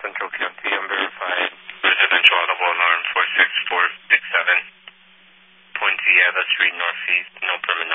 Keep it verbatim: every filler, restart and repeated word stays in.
Central County, unverified. Residential audible alarm four six four six seven. Poinsettia Street Northeast, no permit